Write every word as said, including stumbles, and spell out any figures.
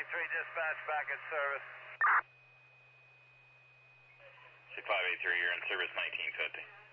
three, dispatch back in service. five eight three, you're in service nineteen fifty.